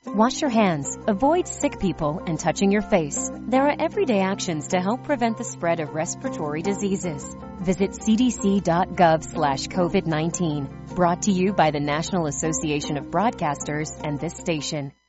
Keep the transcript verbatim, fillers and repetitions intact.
Wash your hands, avoid sick people, and touching your face. There are everyday actions to help prevent the spread of respiratory diseases. Visit c d c dot gov slash covid nineteen. Brought to you by the National Association of Broadcasters and this station.